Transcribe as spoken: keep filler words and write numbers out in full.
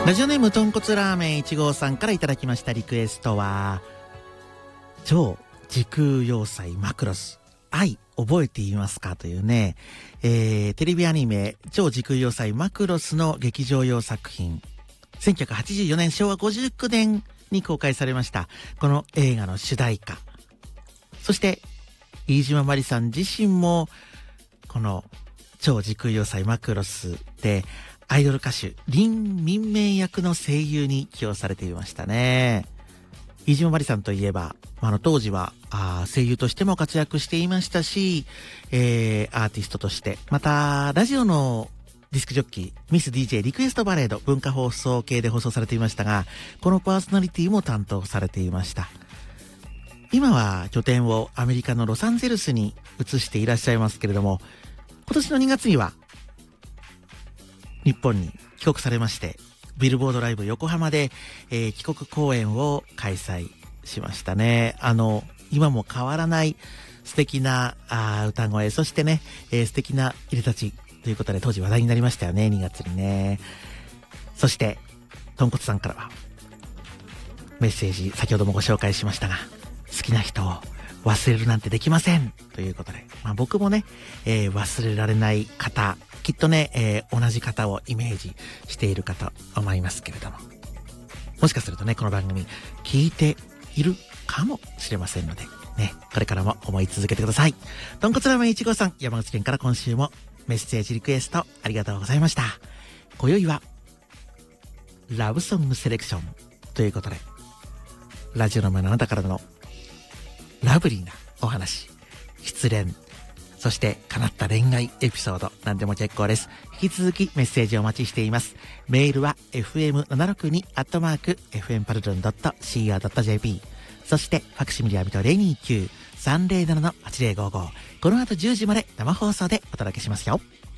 ラジオネーム豚骨ラーメンいち号さんからいただきましたリクエストは、超時空要塞マクロス愛覚えていますかというね、えー、テレビアニメ超時空要塞マクロスの劇場用作品、せんきゅうひゃくはちじゅうよねんしょうわごじゅうきゅうねんに公開されましたこの映画の主題歌、そして飯島まりさん自身もこの超時空要塞マクロスでアイドル歌手林民明役の声優に起用されていましたね。飯島まりさんといえば、あの当時はあ声優としても活躍していましたし、えー、アーティストとして、またラジオのディスクジョッキーミス ディージェー リクエストバレード文化放送系で放送されていましたが、このパーソナリティも担当されていました。今は拠点をアメリカのロサンゼルスに移していらっしゃいますけれども、今年のにがつには日本に帰国されまして、ビルボードライブ横浜で、えー、帰国公演を開催しましたね。あの今も変わらない素敵なあ歌声、そしてね、えー、素敵ないでたちということで当時話題になりましたよね、にがつにね。そして豚骨さんからはメッセージ、先ほどもご紹介しましたが、好きな人を忘れるなんてできませんということで、まあ、僕もね、えー、忘れられない方、きっとね、えー、同じ方をイメージしているかと思いますけれども、もしかするとね、この番組聞いているかもしれませんのでね、これからも思い続けてください。豚骨ラーメンいち号さん、山口県から今週もメッセージリクエストありがとうございました。今宵はラブソングセレクションということで、ラジオの前のあなたからのラブリーなお話、失恋、そして叶った恋愛エピソード、何でも結構です。引き続きメッセージをお待ちしています。メールは エフエムななろくに アットマーク エフエムパルルン ドット シーオー ドット ジェーピー、 そしてファクシミリはビト ゼロにきゅう さんゼロなな はちゼロごご、 この後じゅうじまで生放送でお届けしますよ。